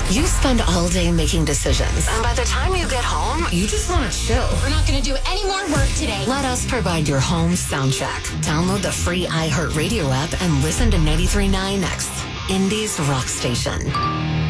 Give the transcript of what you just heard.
You spend all day making decisions, and by the time you get home, you just want to chill. We're not going to do any more work today. Let us provide your home soundtrack. Download the free iHeartRadio app and listen to 93.9 X, Indie's rock station.